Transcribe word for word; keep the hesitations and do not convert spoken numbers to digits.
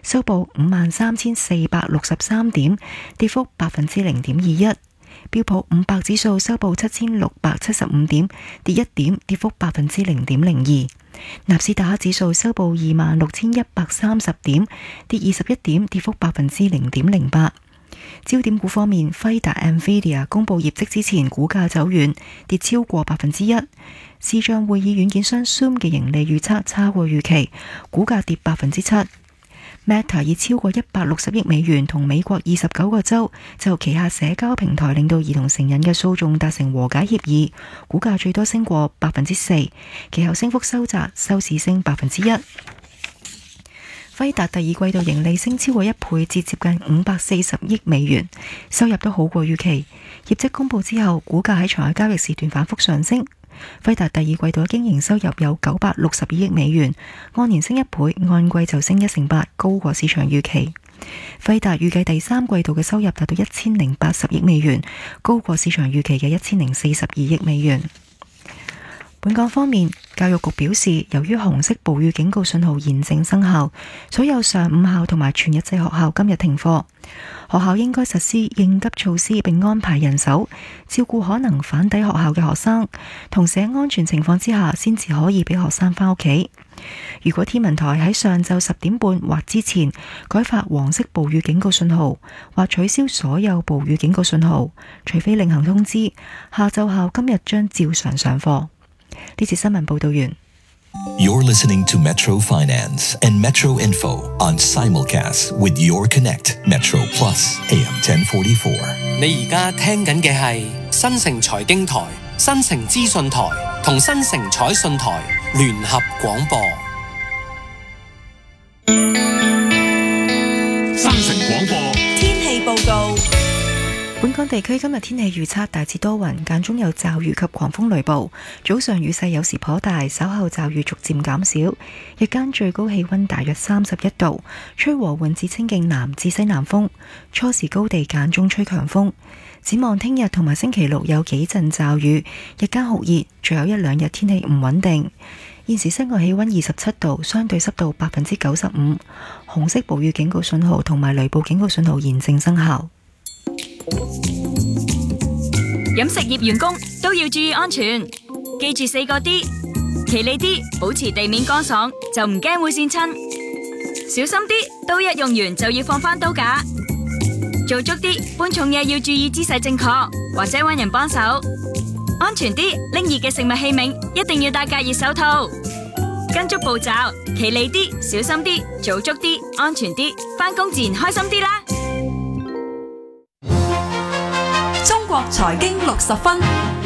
收報五萬三千四百六十三點，跌幅百分之零點二一。標普五百指數收報七千六百七十五點，跌一點，跌幅百分之零點零二。納斯達克指數收報二萬六千一百三十點，跌二十一點，跌幅百分之零點零八。焦點股方面，輝達 Nvidia 公布業績之前，股價走軟，跌超過百分之一。視像會議軟件商 Zoom 嘅盈利預測差過預期，股價跌百分之七。Meta 以超過一百六十億美元同美國二十九個州就旗下社交平台令到兒童成癮嘅訴訟達成和解協議，股價最多升過百分之四，其後升幅收窄，收市升百分之一。輝達第二季度盈利升超過一倍至接近五百四十億美元，收入都好過預期。業績公布之後，股價喺場外交易時段反覆上升。輝達第二季度嘅經營收入有九百六十二億美元，按年升一倍，按季就升一成八，高過市場預期。輝達預計第三季度嘅收入達到一千零八十億美元，高過市場預期嘅一千零四十二億美元。本港方面，教育局表示，由於紅色暴雨警告信號現正生效，所有上午校同埋全日制學校今日停課。學校應該實施應急措施，並安排人手照顧可能返抵學校嘅學生，同時喺安全情況之下，先至可以俾學生返屋企。如果天文台喺上晝十點半或之前改發黃色暴雨警告信號，或取消所有暴雨警告信號，除非另行通知，下晝校今日將照常上課。呢次新聞報道完。 You're listening to Metro Finance and Metro Info on simulcast with Your Connect Metro Plus A M ten forty-four。 你而家聽緊嘅係新城財經台、新城資訊台同新城彩訊台聯合廣播。 新城廣播天氣報告。 本港地區今日天氣預測大致多雲，間中有驟雨及狂風雷暴，早上雨勢有時頗大，稍後驟雨逐漸減少。日間最高氣溫大約三十一度，吹和緩至清勁南至西南風，初時高地間中吹強風。展望聽日同埋星期六有幾陣驟雨，日間酷熱，最後一兩日天氣唔穩定。現時室外氣溫二十七度，相對濕度百分之九十五，紅色暴雨警告信號同埋雷暴警告信號現正生效。 飲食業員工都要注意安全，記住四個 D， 企理啲，保持地面乾爽，就唔驚會跣親。小心啲，刀一用完就要放返刀架。做足啲，搬重嘢要注意姿勢正確，或者搵人幫手。安全啲，拎熱嘅食物器皿一定要戴隔熱手套。跟足步驟，企理啲，小心啲，做足啲，安全啲，返工自然開心啲啦。 中國財經六十分。